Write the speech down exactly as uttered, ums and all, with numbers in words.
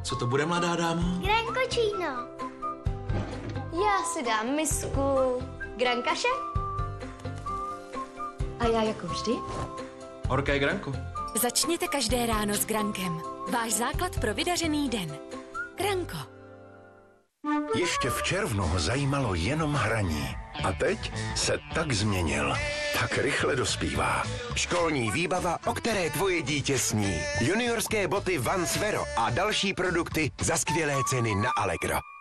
Co to bude, mladá dámo? Grankočíno. Já si dám misku grankaše. A já jako vždy? Horké granko. Začněte každé ráno s Grankem. Váš základ pro vydařený den. Granko. Ještě v červnu ho zajímalo jenom hraní. A teď se tak změnil. Tak rychle dospívá. Školní výbava, o které tvoje dítě sní. Juniorské boty Vans Vero a další produkty za skvělé ceny na Allegro.